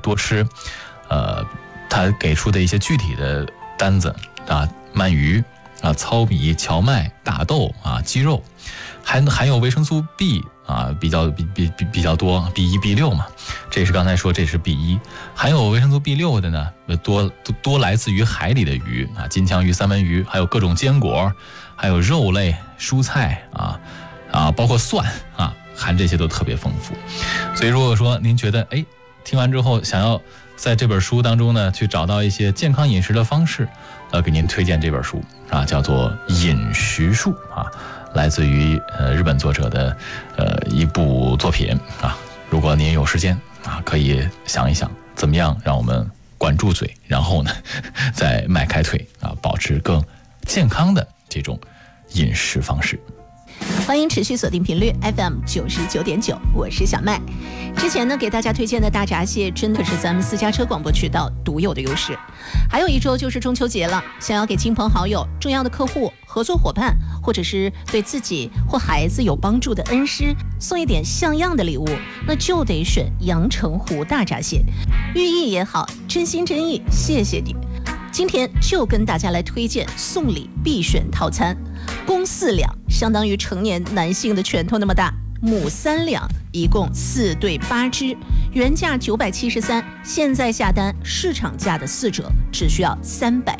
多吃，他给出的一些具体的单子啊，鳗鱼啊、糙米、荞麦、大豆啊、鸡肉，还含有维生素 B 啊，比较多 B1、B6 嘛，这是刚才说这是 B1，含有维生素 B6 的呢，多来自于海里的鱼啊，金枪鱼、三文鱼，还有各种坚果，还有肉类、蔬菜啊，包括蒜啊，含这些都特别丰富。所以如果说您觉得听完之后想要在这本书当中呢去找到一些健康饮食的方式，给您推荐这本书啊，叫做《饮食术》啊，来自于日本作者的一部作品啊。如果您有时间啊，可以想一想怎么样让我们管住嘴，然后呢再迈开腿啊，保持更健康的这种饮食方式。 欢迎持续锁定频率 FM 99.9，我是小麦。之前呢给大家推荐的大闸蟹真的是咱们私家车广播渠道独有的优势。还有一周就是中秋节了，想要给亲朋好友、重要的客户、合作伙伴，或者是对自己或孩子有帮助的恩师送一点像样的礼物，那就得选阳澄湖大闸蟹，寓意也好，真心真意，谢谢你。今天就跟大家来推荐送礼必选套餐，公4两，相当于成年男性的拳头那么大，母3两，一共4对8只，原价973，现在下单市场价的4折，只需要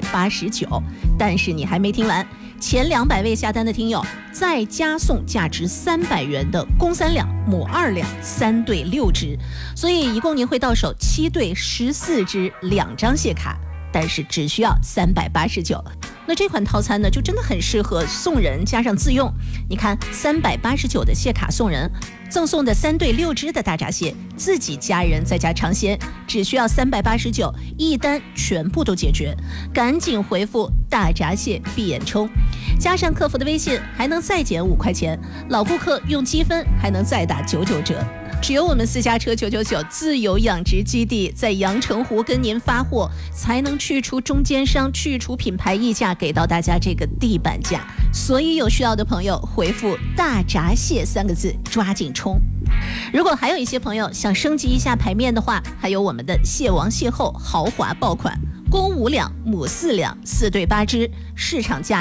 389。但是你还没听完，前200位下单的听友再加送价值300元的公3两、母2两，3对6只，所以一共您会到手7对14只，2张蟹卡。但是只需要389。那这款套餐呢，就真的很适合送人加上自用。你看，389的蟹卡送人，赠送的3对6只的大闸蟹，自己家人在家尝鲜，只需要389，一单全部都解决。赶紧回复大闸蟹闭眼冲，加上客服的微信，还能再减5块钱。老顾客用积分还能再打99折。只有我们私家车999自有养殖基地在阳澄湖跟您发货，才能去除中间商，去除品牌溢价，给到大家这个地板价。所以有需要的朋友回复大闸蟹3个字，抓紧冲。如果还有一些朋友想升级一下排面的话，还有我们的蟹王蟹后豪华爆款，公5两，母4两，4对8只，市场价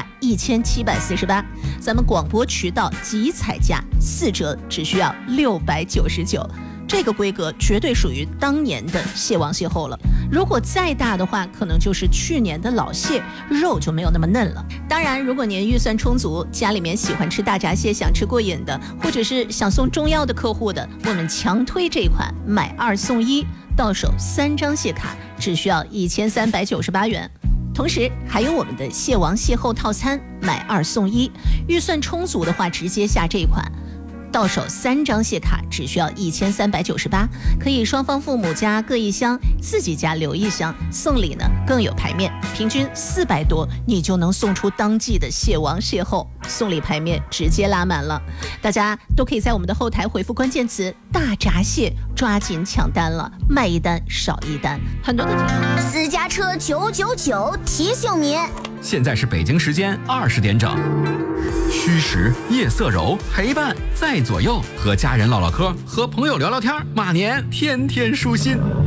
1748，咱们广播渠道即采价4折，只需要699。这个规格绝对属于当年的蟹王蟹后了，如果再大的话，可能就是去年的老蟹，肉就没有那么嫩了。当然，如果您预算充足，家里面喜欢吃大闸蟹，想吃过瘾的，或者是想送中药的客户的，我们强推这款买2送1，到手3张蟹卡，只需要1398元。同时还有我们的蟹王蟹后套餐，买2送1，预算充足的话，直接下这款。到手3张蟹卡，只需要1398，可以双方父母家各1箱，自己家留1箱，送礼呢更有排面，平均400多，你就能送出当季的蟹王蟹后，送礼排面直接拉满了。大家都可以在我们的后台回复关键词大闸蟹，抓紧抢单了，卖1单少1单。很多的私家车999提醒您， 现在是北京时间20点整。虚实夜色柔，陪伴在左右，和家人唠唠嗑，和朋友聊聊天，马年天天舒心。